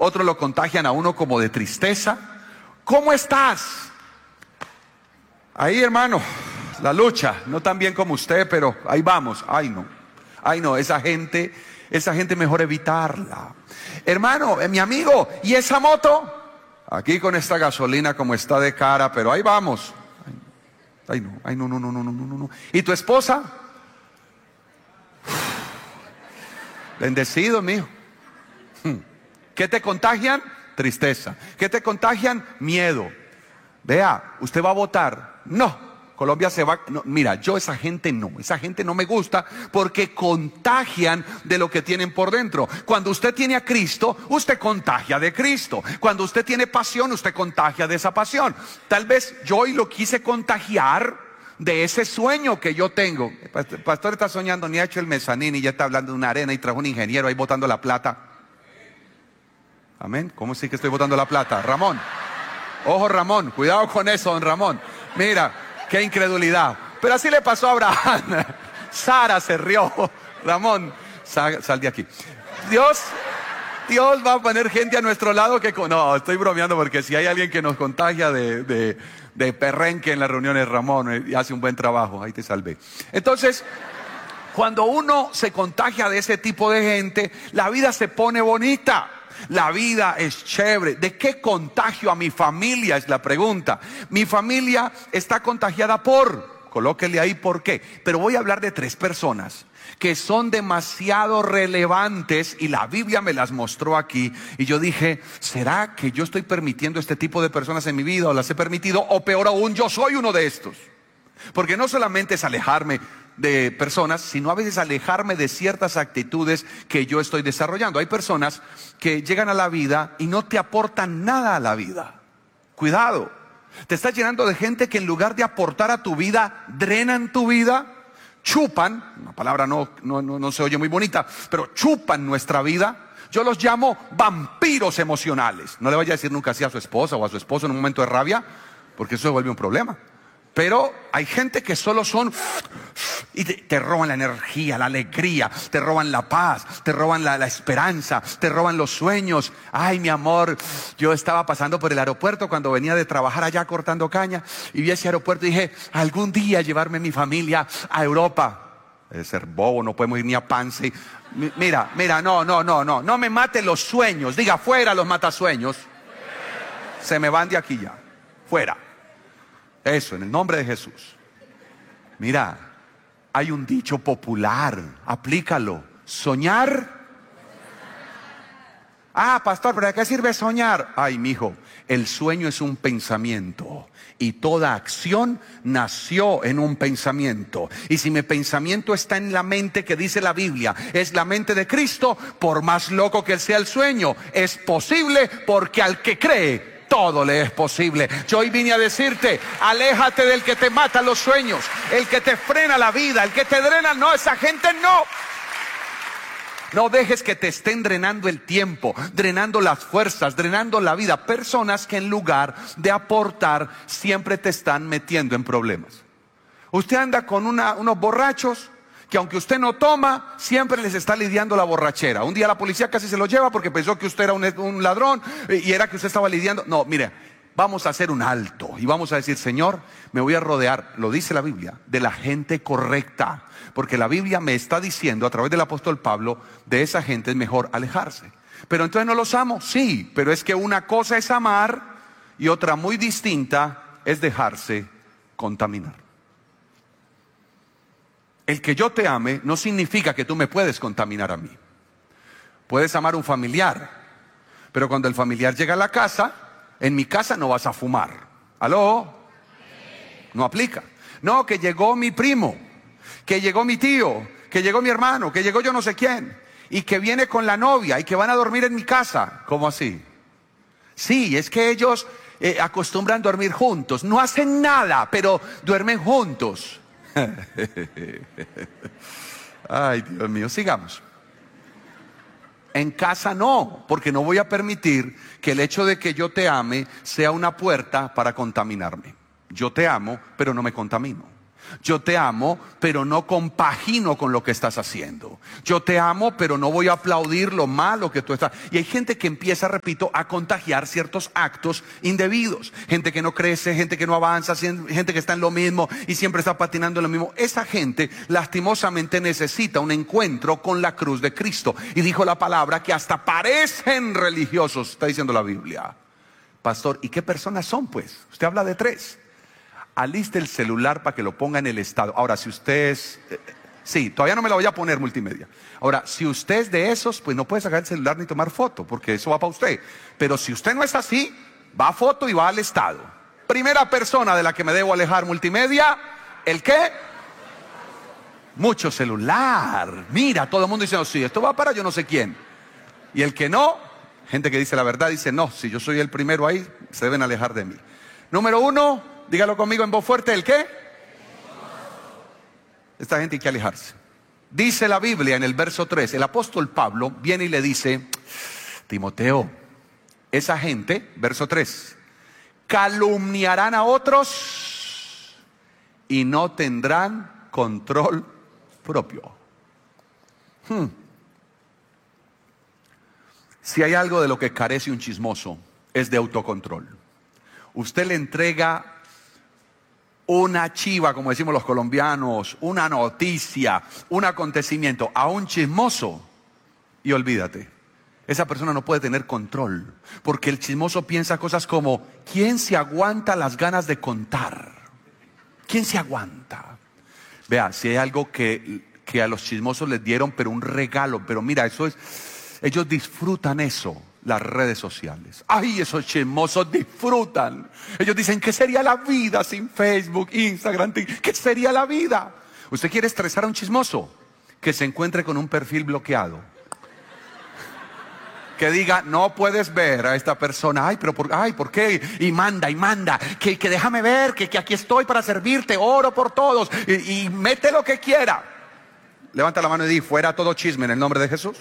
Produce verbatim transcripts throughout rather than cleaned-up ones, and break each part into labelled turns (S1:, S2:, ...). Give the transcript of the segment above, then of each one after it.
S1: otros lo contagian a uno como de tristeza. ¿Cómo estás? Ahí, hermano, la lucha, no tan bien como usted, pero ahí vamos. Ay no, ay no, esa gente, esa gente mejor evitarla. Hermano, eh, mi amigo, ¿y esa moto? Aquí con esta gasolina como está de cara, pero ahí vamos. Ay no, ay no, no, no, no, no, no, no. ¿Y tu esposa? Bendecido, mío. ¿Qué te contagian? Tristeza. ¿Qué te contagian? Miedo. Vea, ¿usted va a votar? No. Colombia se va, no, mira, yo esa gente no, esa gente no me gusta porque contagian de lo que tienen por dentro. Cuando usted tiene a Cristo, usted contagia de Cristo. Cuando usted tiene pasión, usted contagia de esa pasión. Tal vez yo hoy lo quise contagiar de ese sueño que yo tengo. El pastor está soñando, ni ha hecho el mezanín y ya está hablando de una arena y trajo un ingeniero ahí botando la plata. Amén. ¿Cómo sí que estoy botando la plata? Ramón, ojo Ramón, cuidado con eso, don Ramón. Mira, qué incredulidad. Pero así le pasó a Abraham. Sara se rió. Ramón, sal, sal de aquí. Dios, Dios va a poner gente a nuestro lado que... No, estoy bromeando porque si hay alguien que nos contagia de, de, de perrenque en las reuniones, Ramón, y hace un buen trabajo. Ahí te salvé. Entonces, cuando uno se contagia de ese tipo de gente, la vida se pone bonita. La vida es chévere. ¿De qué contagio a mi familia? Es la pregunta. Mi familia está contagiada por, colóquele ahí por qué. Pero voy a hablar de tres personas que son demasiado relevantes y la Biblia me las mostró aquí. Y yo dije, ¿será que yo estoy permitiendo este tipo de personas en mi vida o las he permitido? O peor aún, yo soy uno de estos. Porque no solamente es alejarme de personas, sino a veces alejarme de ciertas actitudes que yo estoy desarrollando. Hay personas que llegan a la vida y no te aportan nada a la vida. Cuidado, te estás llenando de gente que en lugar de aportar a tu vida, drenan tu vida, chupan, una palabra no, no, no, no se oye muy bonita, pero chupan nuestra vida. Yo los llamo vampiros emocionales. No le vaya a decir nunca así a su esposa o a su esposo en un momento de rabia, porque eso se vuelve un problema. Pero hay gente que solo son y te, te roban la energía, la alegría, te roban la paz, te roban la, la esperanza, te roban los sueños. Ay, mi amor, yo estaba pasando por el aeropuerto cuando venía de trabajar allá cortando caña y vi ese aeropuerto y dije, algún día llevarme mi familia a Europa. Debe ser bobo, no podemos ir ni a Pansy. Mira, mira, no, no, no, no, no me mate los sueños. Diga, fuera los matasueños. Se me van de aquí ya, fuera. Eso, en el nombre de Jesús. Mira, hay un dicho popular, aplícalo. Soñar. Ah, pastor, ¿pero de qué sirve soñar? Ay, mijo, el sueño es un pensamiento y toda acción nació en un pensamiento. Y si mi pensamiento está en la mente que dice la Biblia, es la mente de Cristo, por más loco que sea el sueño, es posible porque al que cree, todo le es posible. Yo hoy vine a decirte, aléjate del que te mata los sueños, el que te frena la vida, el que te drena. No, esa gente no. No dejes que te estén drenando el tiempo, drenando las fuerzas, drenando la vida. Personas que en lugar de aportar siempre te están metiendo en problemas. Usted anda con una, unos borrachos que aunque usted no toma, siempre les está lidiando la borrachera. Un día la policía casi se lo lleva porque pensó que usted era un, un ladrón y era que usted estaba lidiando. No, mire, vamos a hacer un alto y vamos a decir, Señor, me voy a rodear, lo dice la Biblia, de la gente correcta. Porque la Biblia me está diciendo a través del apóstol Pablo, de esa gente es mejor alejarse. Pero entonces no los amo, sí, pero es que una cosa es amar y otra muy distinta es dejarse contaminar. El que yo te ame no significa que tú me puedes contaminar a mí. Puedes amar a un familiar, pero cuando el familiar llega a la casa, en mi casa no vas a fumar. ¿Aló? No aplica. No, que llegó mi primo, que llegó mi tío, que llegó mi hermano, que llegó yo no sé quién, y que viene con la novia y que van a dormir en mi casa. ¿Cómo así? Sí, es que ellos eh, acostumbran dormir juntos. No hacen nada, pero duermen juntos. Ay, Dios mío, sigamos. En casa no, porque no voy a permitir que el hecho de que yo te ame sea una puerta para contaminarme. Yo te amo, pero no me contamino. Yo te amo, pero no compagino con lo que estás haciendo. Yo te amo, pero no voy a aplaudir lo malo que tú estás. Y hay gente que empieza, repito, a contagiar ciertos actos indebidos. Gente que no crece, gente que no avanza, gente que está en lo mismo y siempre está patinando en lo mismo. Esa gente lastimosamente necesita un encuentro con la cruz de Cristo. Y dijo la palabra que hasta parecen religiosos, está diciendo la Biblia. Pastor, ¿y qué personas son pues? Usted habla de tres. Aliste el celular para que lo ponga en el estado. Ahora, si usted es... Eh, sí, todavía no me la voy a poner multimedia. Ahora, si usted es de esos, pues no puede sacar el celular ni tomar foto, porque eso va para usted. Pero si usted no es así, va a foto y va al estado. Primera persona de la que me debo alejar multimedia, ¿el qué? Mucho celular. Mira, todo el mundo diciendo, sí, esto va para yo no sé quién. Y el que no, gente que dice la verdad, dice, no, si yo soy el primero ahí, se deben alejar de mí. Número uno... Dígalo conmigo en voz fuerte, ¿el qué? Esta gente hay que alejarse. Dice la Biblia en el verso tres, el apóstol Pablo viene y le dice, Timoteo, esa gente, verso tres, calumniarán a otros y no tendrán control propio. Hmm. Si hay algo de lo que carece un chismoso, es de autocontrol. Usted le entrega una chiva, como decimos los colombianos, una noticia, un acontecimiento a un chismoso y olvídate, esa persona no puede tener control, porque el chismoso piensa cosas como, ¿quién se aguanta las ganas de contar? ¿Quién se aguanta? Vea, si hay algo que, que a los chismosos les dieron, pero un regalo, pero mira, eso es, ellos disfrutan eso. Las redes sociales. Ay, esos chismosos disfrutan. Ellos dicen, ¿qué sería la vida sin Facebook, Instagram? ¿Qué sería la vida? ¿Usted quiere estresar a un chismoso? Que se encuentre con un perfil bloqueado. Que diga, no puedes ver a esta persona. Ay, pero por, ay, ¿por qué? Y manda, y manda. Que, que déjame ver, que, que aquí estoy para servirte. Oro por todos. Y, y mete lo que quiera. Levanta la mano y di, fuera todo chisme en el nombre de Jesús.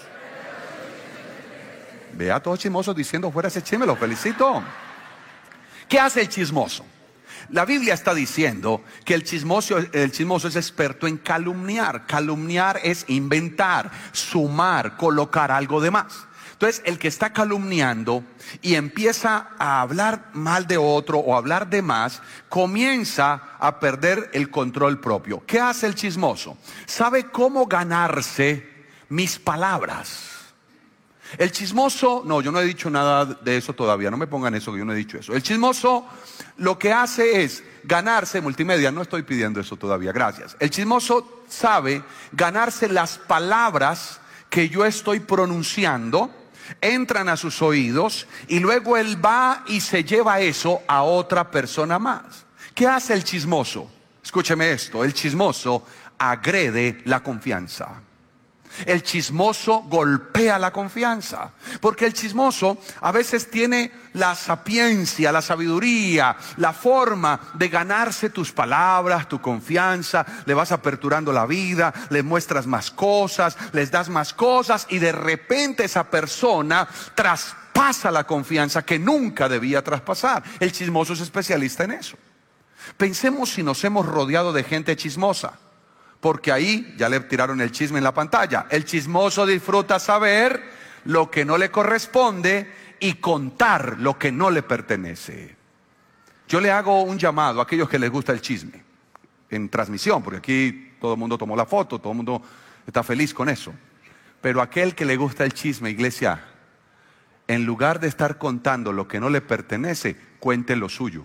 S1: Vea a todos chismosos diciendo fuera ese chisme, lo felicito. ¿Qué hace el chismoso? La Biblia está diciendo que el chismoso, el chismoso es experto en calumniar. Calumniar es inventar, sumar, colocar algo de más. Entonces, el que está calumniando y empieza a hablar mal de otro o a hablar de más, comienza a perder el control propio. ¿Qué hace el chismoso? Sabe cómo ganarse mis palabras. El chismoso, no, yo no he dicho nada de eso todavía, no me pongan eso que yo no he dicho eso. El chismoso lo que hace es ganarse, multimedia, no estoy pidiendo eso todavía, gracias. El chismoso sabe ganarse las palabras que yo estoy pronunciando, entran a sus oídos y luego él va y se lleva eso a otra persona más. ¿Qué hace el chismoso? Escúcheme esto, el chismoso agrede la confianza. El chismoso golpea la confianza, porque el chismoso a veces tiene la sapiencia, la sabiduría, la forma de ganarse tus palabras, tu confianza. Le vas aperturando la vida, le muestras más cosas, les das más cosas y de repente esa persona traspasa la confianza que nunca debía traspasar. El chismoso es especialista en eso. Pensemos si nos hemos rodeado de gente chismosa. Porque ahí ya le tiraron el chisme en la pantalla. El chismoso disfruta saber lo que no le corresponde y contar lo que no le pertenece. Yo le hago un llamado a aquellos que les gusta el chisme en transmisión, porque aquí todo el mundo tomó la foto, todo el mundo está feliz con eso. Pero aquel que le gusta el chisme, iglesia, en lugar de estar contando lo que no le pertenece, cuente lo suyo.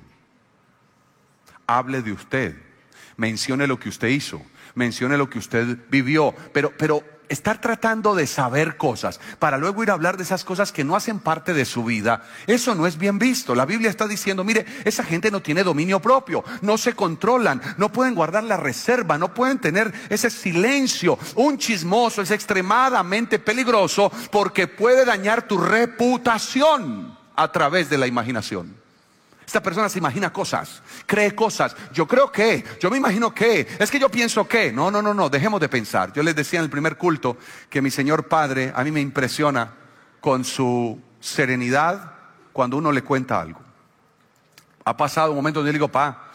S1: Hable de usted, mencione lo que usted hizo, mencione lo que usted vivió, pero, pero estar tratando de saber cosas para luego ir a hablar de esas cosas que no hacen parte de su vida, eso no es bien visto. La Biblia está diciendo, mire, esa gente no tiene dominio propio, no se controlan, no pueden guardar la reserva, no pueden tener ese silencio. Un chismoso es extremadamente peligroso porque puede dañar tu reputación a través de la imaginación. Esta persona se imagina cosas, cree cosas. Yo creo que, yo me imagino que, es que yo pienso que. No, no, no, no, dejemos de pensar. Yo les decía en el primer culto que mi Señor Padre a mí me impresiona con su serenidad cuando uno le cuenta algo. Ha pasado un momento donde yo le digo, pa,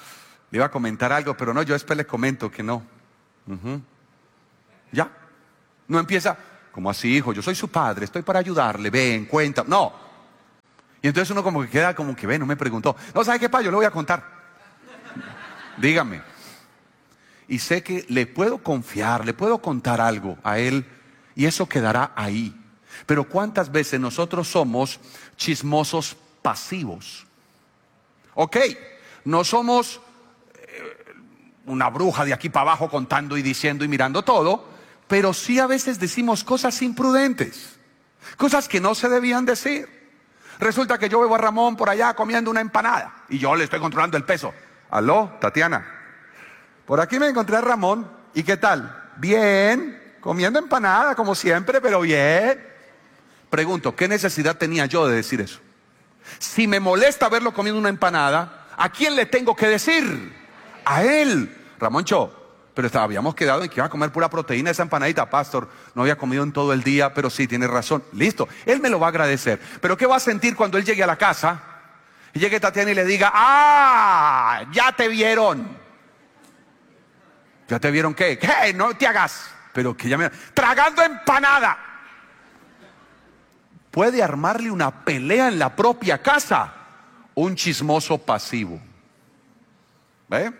S1: Le iba a comentar algo, pero no, yo después le comento que no. Uh-huh. Ya. No empieza, como así, hijo, yo soy su padre, estoy para ayudarle, ven, cuenta. No. Y entonces uno como que queda como que, ve, no me preguntó. No, ¿sabe qué, pa? Yo le voy a contar. Dígame. Y sé que le puedo confiar, le puedo contar algo a él y eso quedará ahí. Pero ¿cuántas veces nosotros somos chismosos pasivos? Ok, no somos una bruja de aquí para abajo contando y diciendo y mirando todo, pero sí a veces decimos cosas imprudentes, cosas que no se debían decir. Resulta que yo veo a Ramón por allá comiendo una empanada y yo le estoy controlando el peso. Aló, Tatiana, por aquí me encontré a Ramón y ¿qué tal? Bien, comiendo empanada como siempre, pero bien. Pregunto, ¿qué necesidad tenía yo de decir eso? Si me molesta verlo comiendo una empanada, ¿a quién le tengo que decir? A él. Ramoncho, pero habíamos quedado en que iba a comer pura proteína esa empanadita, pastor. No había comido en todo el día, pero sí, tiene razón. Listo, él me lo va a agradecer. Pero ¿qué va a sentir cuando él llegue a la casa y llegue Tatiana y le diga, ah, ya te vieron? ¿Ya te vieron qué? ¿Qué? No te hagas. Pero que ya me... tragando empanada. Puede armarle una pelea en la propia casa un chismoso pasivo. ¿Ve?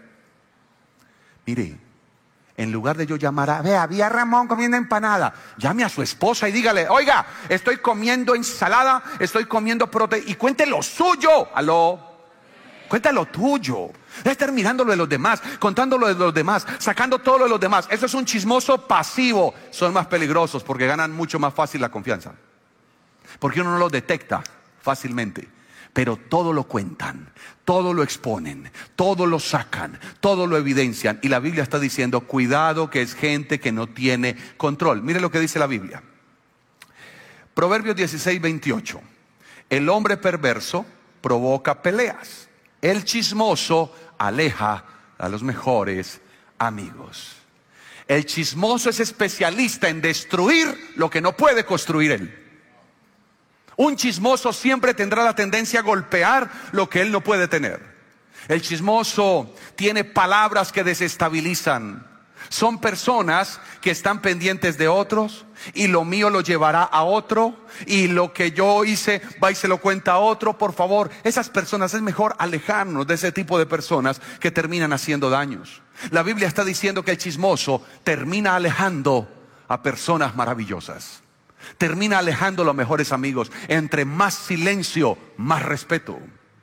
S1: Mire, en lugar de yo llamar a, vea, vi a Ramón comiendo empanada, llame a su esposa y dígale, oiga, estoy comiendo ensalada, estoy comiendo proteína, y cuente lo suyo. Aló, cuenta lo tuyo. Debe estar mirando lo de los demás, contando lo de los demás, sacando todo lo de los demás. Eso es un chismoso pasivo. Son más peligrosos porque ganan mucho más fácil la confianza, porque uno no lo detecta fácilmente. Pero todo lo cuentan, todo lo exponen, todo lo sacan, todo lo evidencian. Y la Biblia está diciendo, cuidado que es gente que no tiene control. Mire lo que dice la Biblia. Proverbios dieciséis, veintiocho. El hombre perverso provoca peleas. El chismoso aleja a los mejores amigos. El chismoso es especialista en destruir lo que no puede construir él. Un chismoso siempre tendrá la tendencia a golpear lo que él no puede tener. El chismoso tiene palabras que desestabilizan. Son personas que están pendientes de otros y lo mío lo llevará a otro y lo que yo hice va y se lo cuenta a otro. Por favor, esas personas, es mejor alejarnos de ese tipo de personas que terminan haciendo daños. La Biblia está diciendo que el chismoso termina alejando a personas maravillosas. Termina alejando a los mejores amigos. Entre más silencio, más respeto.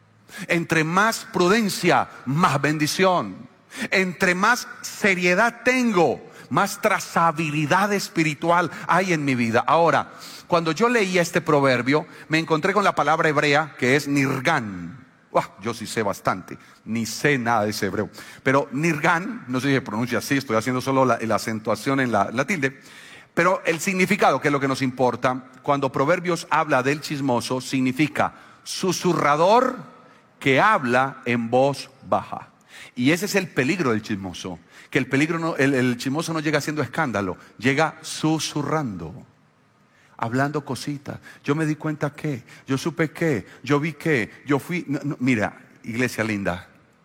S1: Entre más prudencia, más bendición. Entre más seriedad tengo, más trazabilidad espiritual hay en mi vida. Ahora, cuando yo leía este proverbio, me encontré con la palabra hebrea que es nirgán. Uh, yo sí sé bastante, ni sé nada de ese hebreo. Pero nirgán, no sé si se pronuncia así, estoy haciendo solo la, la acentuación en la, la tilde. Pero el significado, que es lo que nos importa, cuando Proverbios habla del chismoso, significa susurrador que habla en voz baja. Y ese es el peligro del chismoso, que el peligro no, el, el chismoso no llega haciendo escándalo, llega susurrando, hablando cositas. Yo me di cuenta que, yo supe que, yo vi que, yo fui. No, no, mira, iglesia linda,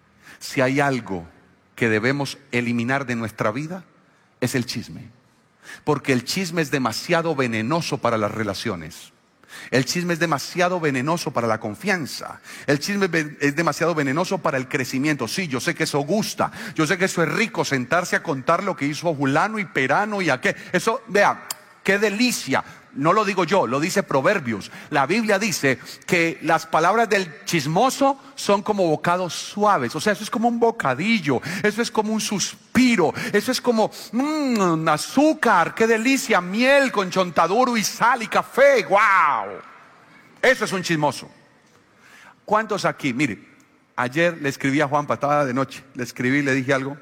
S1: si hay algo que debemos eliminar de nuestra vida, es el chisme. Porque el chisme es demasiado venenoso para las relaciones. El chisme es demasiado venenoso para la confianza. El chisme es demasiado venenoso para el crecimiento. Sí, yo sé que eso gusta. Yo sé que eso es rico, sentarse a contar lo que hizo fulano y perano y a qué. Eso, vea, qué delicia. No lo digo yo, lo dice Proverbios. La Biblia dice que las palabras del chismoso son como bocados suaves. O sea, eso es como un bocadillo, eso es como un suspiro, eso es como mmm, azúcar, qué delicia, miel con chontaduro y sal y café. ¡Wow! Eso es un chismoso. ¿Cuántos aquí? Mire, ayer le escribí a Juanpa, estaba de noche, le escribí, le dije algo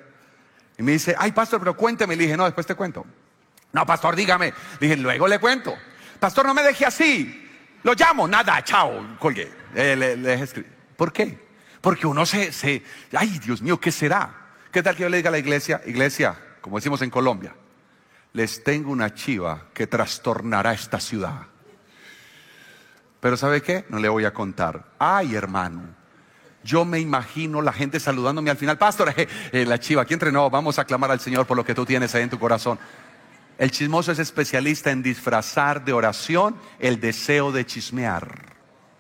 S1: y me dice, ay pastor, pero cuénteme. Le dije, no, después te cuento. No, pastor, dígame. Dije, luego le cuento. Pastor, no me deje así. Lo llamo, nada, chao, colgué. Eh, le, le escribí. ¿Por qué? Porque uno se, se, ay, Dios mío, ¿qué será? ¿Qué tal que yo le diga a la iglesia? Iglesia, como decimos en Colombia, les tengo una chiva que trastornará esta ciudad. Pero ¿sabe qué? No le voy a contar. Ay, hermano, Yo me imagino la gente saludándome al final. Pastor, eh, eh, la chiva, aquí entrenó, vamos a clamar al Señor por lo que tú tienes ahí en tu corazón. El chismoso es especialista en disfrazar de oración el deseo de chismear.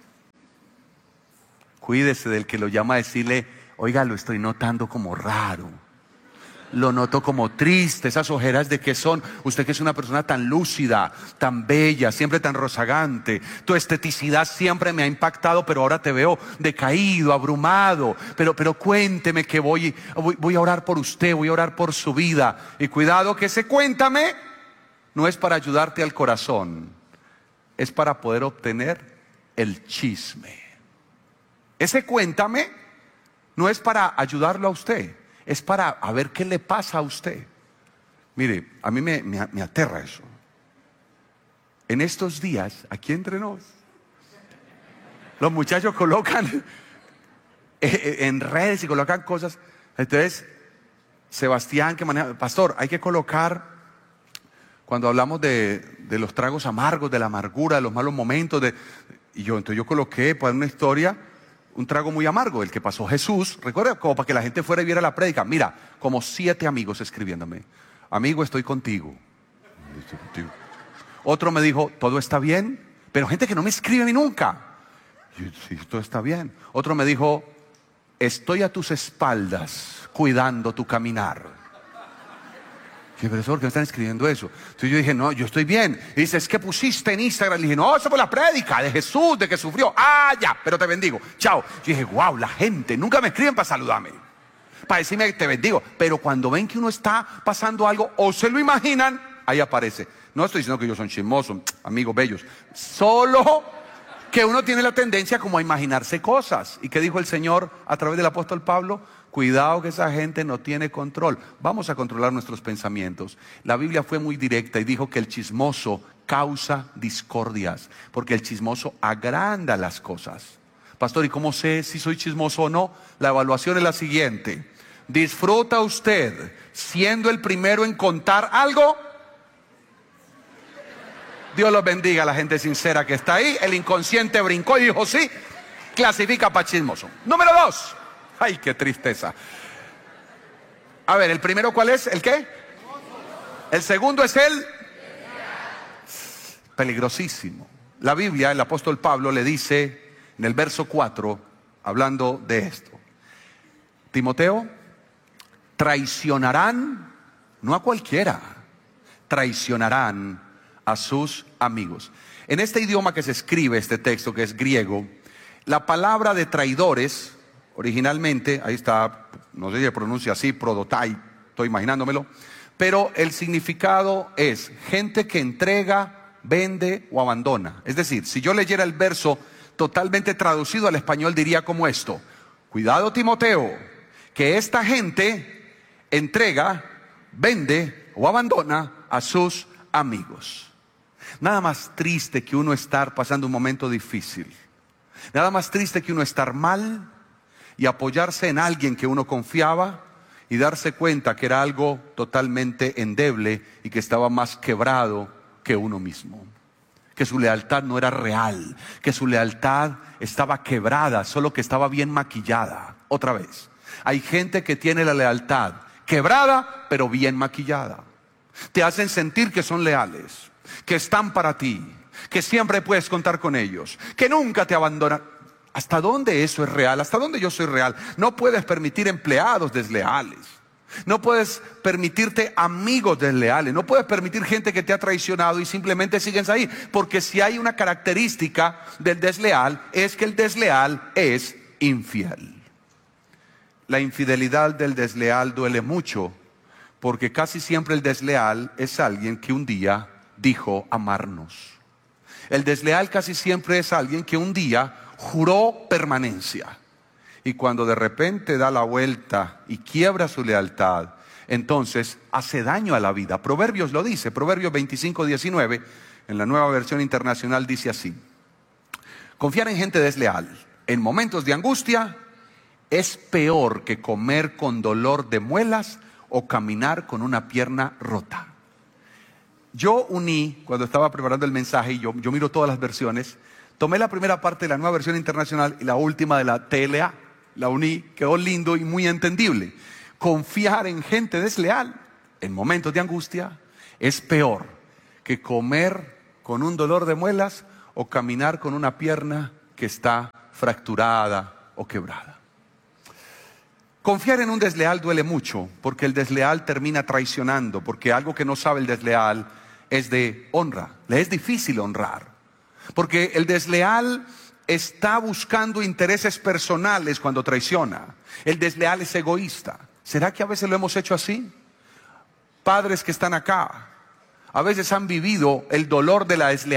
S1: Cuídese del que lo llama a decirle, oiga, lo estoy notando como raro. Lo noto como triste, esas ojeras de qué son. Usted que es una persona tan lúcida, tan bella, siempre tan rozagante. Tu esteticidad siempre me ha impactado, pero ahora te veo decaído, abrumado. Pero, pero cuénteme que voy, voy, voy a orar por usted, voy a orar por su vida. Y cuidado que ese cuéntame no es para ayudarte al corazón, es para poder obtener el chisme. Ese cuéntame no es para ayudarlo a usted, es para a ver qué le pasa a usted. Mire, a mí me, me, me aterra eso. En estos días, aquí entre nos, los muchachos colocan en redes y colocan cosas. Entonces, Sebastián que maneja, pastor, hay que colocar, cuando hablamos de, de los tragos amargos, de la amargura, de los malos momentos, de, y yo, entonces yo coloqué para una historia un trago muy amargo, el que pasó Jesús, recuerda, como para que la gente fuera y viera la prédica. Mira, como siete amigos escribiéndome, amigo, estoy contigo. Estoy contigo. Otro me dijo, todo está bien, pero gente que no me escribe a mí nunca. Yo, sí, todo está bien. Otro me dijo, estoy a tus espaldas cuidando tu caminar. Y dije, profesor, ¿qué me están escribiendo eso? Entonces yo dije, no, yo estoy bien. Y dice, es que pusiste en Instagram. Le dije, no, eso fue la prédica de Jesús, de que sufrió. Ah, ya, pero te bendigo. Chao. Yo dije, wow, la gente nunca me escriben para saludarme, para decirme que te bendigo. Pero cuando ven que uno está pasando algo o se lo imaginan, ahí aparece. No estoy diciendo que ellos son chismosos, amigos bellos. Solo que uno tiene la tendencia como a imaginarse cosas. ¿Y qué dijo el Señor a través del apóstol Pablo? Cuidado que esa gente no tiene control. Vamos a controlar nuestros pensamientos. La Biblia fue muy directa y dijo que el chismoso causa discordias, porque el chismoso agranda las cosas. Pastor, ¿y cómo sé si soy chismoso o no? La evaluación es la siguiente. ¿Disfruta usted siendo el primero en contar algo? Dios los bendiga a la gente sincera que está ahí. El inconsciente brincó y dijo sí, clasifica para chismoso. Número dos. Ay, qué tristeza. A ver, ¿el primero cuál es? ¿El qué? El segundo es el peligrosísimo. La Biblia, el apóstol Pablo le dice en el verso cuatro, hablando de esto: Timoteo, traicionarán, no a cualquiera, traicionarán a sus amigos. En este idioma que se escribe este texto, que es griego, la palabra de traidores originalmente, ahí está, no sé si se pronuncia así, prodotai, estoy imaginándomelo, pero el significado es gente que entrega, vende o abandona. Es decir, si yo leyera el verso totalmente traducido al español, diría como esto: cuidado, Timoteo, que esta gente entrega, vende o abandona a sus amigos. Nada más triste que uno estar pasando un momento difícil. Nada más triste que uno estar mal y apoyarse en alguien que uno confiaba y darse cuenta que era algo totalmente endeble y que estaba más quebrado que uno mismo. Que su lealtad no era real, que su lealtad estaba quebrada, solo que estaba bien maquillada. Otra vez, hay gente que tiene la lealtad quebrada, pero bien maquillada. Te hacen sentir que son leales, que están para ti, que siempre puedes contar con ellos, que nunca te abandonan. ¿Hasta dónde eso es real? ¿Hasta dónde yo soy real? No puedes permitir empleados desleales. No puedes permitirte amigos desleales. No puedes permitir gente que te ha traicionado y simplemente sigues ahí. Porque si hay una característica del desleal, es que el desleal es infiel. La infidelidad del desleal duele mucho, porque casi siempre el desleal es alguien que un día dijo amarnos. El desleal casi siempre es alguien que un día juró permanencia, y cuando de repente da la vuelta y quiebra su lealtad, entonces hace daño a la vida. Proverbios lo dice, Proverbios veinticinco, diecinueve, en la Nueva Versión Internacional dice así: confiar en gente desleal en momentos de angustia es peor que comer con dolor de muelas o caminar con una pierna rota. Yo uní, cuando estaba preparando el mensaje, y yo, yo miro todas las versiones, tomé la primera parte de la Nueva Versión Internacional y la última de la T L A, La uní, quedó lindo y muy entendible. Confiar en gente desleal en momentos de angustia es peor que comer con un dolor de muelas o caminar con una pierna que está fracturada o quebrada. Confiar en un desleal duele mucho, porque el desleal termina traicionando, porque algo que no sabe el desleal es de honra. Le es difícil honrar, porque el desleal está buscando intereses personales cuando traiciona. El desleal es egoísta. ¿Será que a veces lo hemos hecho así? Padres que están acá, a veces han vivido el dolor de la deslealtad